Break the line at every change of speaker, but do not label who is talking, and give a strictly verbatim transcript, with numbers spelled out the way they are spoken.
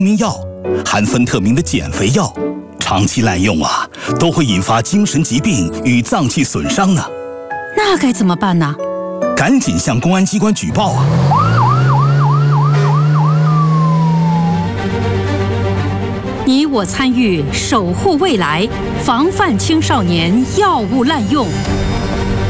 明药含芬特明的减肥药，长期滥用啊，都会引发精神疾病与脏器损伤呢。
那该怎么办呢？
赶紧向公安机关举报啊！
你我参与，守护未来，防范青少年药物滥用。